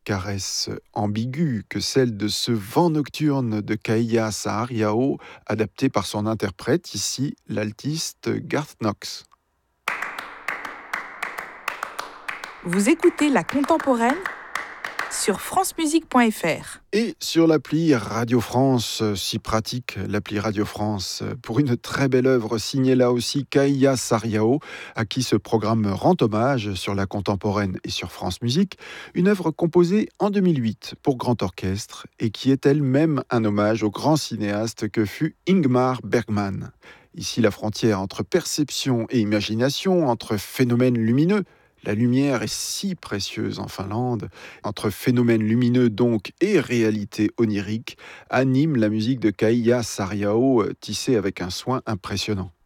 caresse ambiguë que celle de ce vent nocturne de Kaia Saariaho, adapté par son interprète, ici l'altiste Garth Knox. Vous écoutez La Contemporaine sur francemusique.fr. Et sur l'appli Radio France, si pratique, l'appli Radio France, pour une très belle œuvre signée là aussi Kaia Saariaho, à qui ce programme rend hommage sur La Contemporaine et sur France Musique, une œuvre composée en 2008 pour grand orchestre et qui est elle-même un hommage au grand cinéaste que fut Ingmar Bergman. Ici la frontière entre perception et imagination, entre phénomènes lumineux, la lumière est si précieuse en Finlande, entre phénomène lumineux donc et réalité onirique, anime la musique de Kaia Saariaho, tissée avec un soin impressionnant.